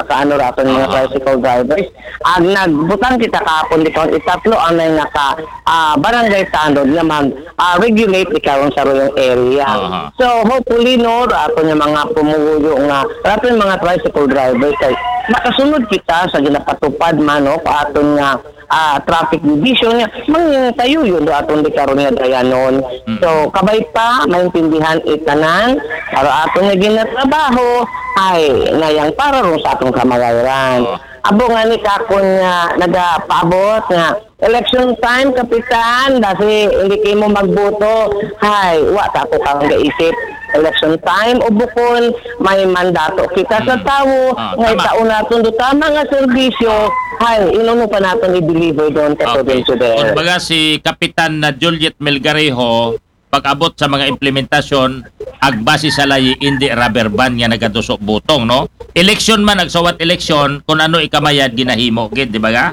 makaano raton mga tricycle drivers. Nagbutang kita kahapon dito, itatlo ang naka barangay tanod na mag-regulate ikaw sa royong area. So hopefully no, raton yung mga pumuyo nga, raton yung mga tricycle drivers kay makasunod kita sa ginapatupad man no, aton nga traffic division nga tayo yun do aton di karon nga dayanon. So kabay pa maintindihan itanan pero aton nga ginatrabaho ay nayang para ron sa atong kamalayan. Abo nga ni kakon nga nagapaabot nga election time kapitan dasi hindi kayo mo magboto hay wa ta ko kang gaisip election time o bukon may mandato kita sa tawo nga itaon naton do tama nga serbisyo hay inuno pa naton i-deliver doon sa today. Kumbaga si Kapitan na Juliet Melgarejo pag-abot sa mga implementasyon agbase sa layi hindi rubber band nga nagadusok butong no. Election man agsawat election kung ano ikamayad ginahimo gid di ba ga?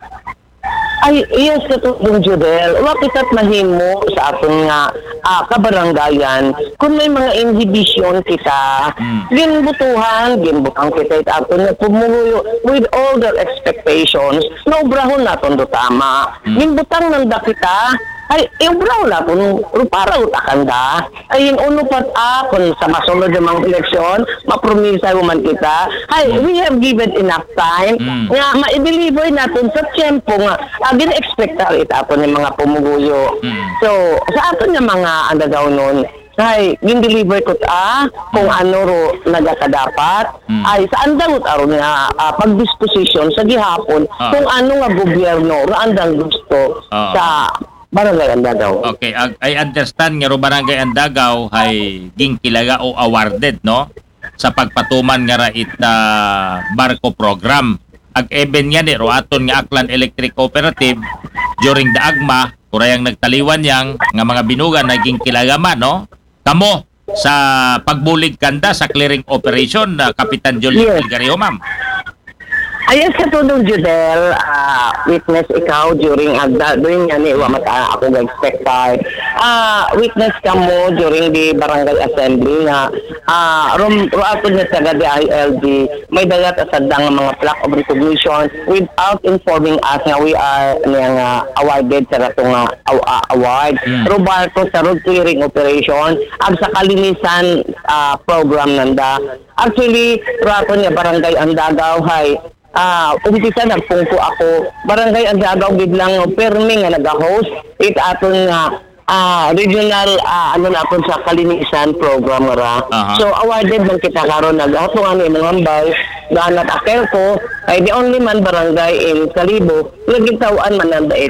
Ay, yes, katulong Judel. Wakita't mahimo sa atong nga kabarangayan kung may mga inhibition kita, ginbutuhan, ginbutang kita it aton nga pumuyo with all their expectations, naubrahon naton do tama. Ginbutang nanda kita, ay, iubraw na kung para utakanda. Ay, uno pat kung sa masunod ng mga eleksyon, mapromisa man kita. Ay, we have given enough time nga ma-deliver natin sa tiyempo nga gina-expectar ito ng mga pumuguyo. So, sa aton ng mga andagaw nun, ay, gin-deliver ko kung ano ro nagakadapat, ay sa andang aron nga pag-disposition sa gihapon kung ano nga gobyerno ro andang gusto sa Barangay Andagaw. Okay, I understand nga ro Barangay Andagaw ay ginkilaga o awarded no sa pagpatuman nga ra ita barko program. Ag even nga ni ro aton nga Aklan Electric Cooperative during the AGMA kurayang nagtaliwan yang nga mga binugan na ginkilaga man no. Kamo sa pagbulig kanda sa clearing operation na Kapitan Juliet Melgarejo ma'am. Ayos ka tulong Judel, witness ikaw during doon nga ni mata ako ga-expect witness ka mo during the barangay assembly nga ato niya taga the ILD may dagat asadang mga plaque of recognition without informing us nga we are awarded sa ratong award. Roberto sa road clearing operation ag sa kalinisan program nanda. Actually, rato niya barangay Andagaw hay umpisa nagpungko ako barangay Andagaw biglang perming nga nag-host it aton nga regional ano na aton sa kalinisan program ra. So awarded man kita karon nag-ato nga ni mga ambay ganat akelko ay the only man barangay in Kalibo nagitawaan man nandait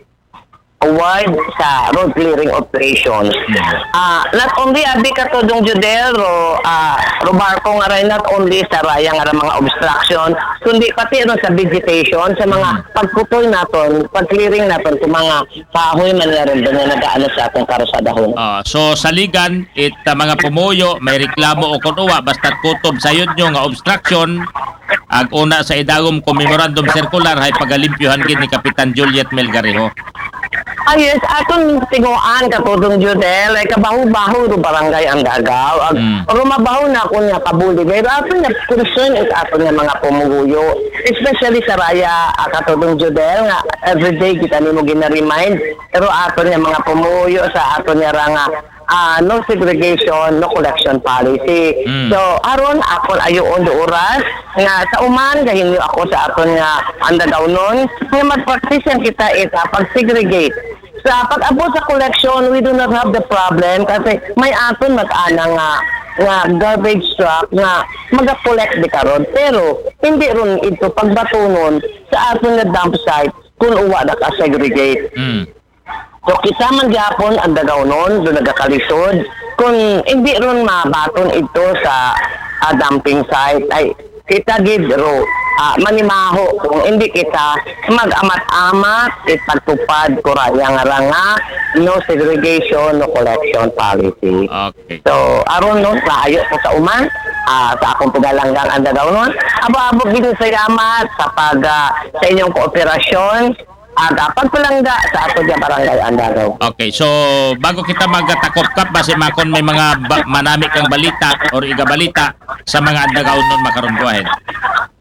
award sa road clearing operations. Not only abi ka to dong Judel Robarco nga rin not only sa raya nga mga obstruction kundi pati sa vegetation sa mga pagputol naton pag-clearing naton sa mga kahoy man nga rin na nagaano sa atong karosadahon. So saligan it mga pumuyo may reklamo o kunuwa basta't kutob sayod nyo nga obstruction ag una sa idagom memorandum circular hay pagalimpyuhan gid ni Kapitan Juliet Melgarejo. Yes, atong tinguan katulong Judel ay kabaho-baho do barangay Andagaw. Rumabaho na ako nga kabuli. Pero atong nga concern is atong nga mga pumuguyo. Especially sa raya katulong Judel nga everyday kita nimo gina-remind. Pero atong nga mga pumuguyo sa atong nga nga no segregation, no collection policy. So, aron akon ayoon do oras nga sa uman gahinyo ako sa aton nga Andagaw nun nga mag-practice kita pag-segregate. Sa pag-abot sa collection, we do not have the problem kasi may aton mag-ana nga garbage truck nga mag-collect di karon pero hindi ron ito pagbatunon sa aton nga dump site kung uwa na ka-segregate. So kita man gyapon ang Andagaw nun do nagakalisod kung hindi ron mabaton ito sa dumping site ay kita gid ro manimaho kung hindi kita mag-amat-amat ipagtupad kuraya nga no segregation no collection policy. Okay. So aron no layo ko sa uman sa akong paglalanggang Andagaw nun abo-abo gid salamat sa sa inyong kooperasyon pagpalangga sa ato dyan barangay Andagaw. Okay, so bago kita magtakop-kap base makon may mga manami kang balita or igabalita sa mga Andagaw nun makaron go ahead.